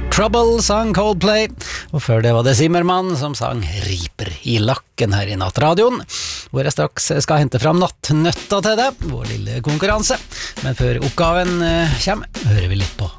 Trouble sang Coldplay, og før det var det Zimmermann som sang Riper i lakken her i Nattradioen, hvor jeg straks skal hente fram nattnøtta til deg, vår lille konkurranse. Men før oppgaven kommer, hører vi litt på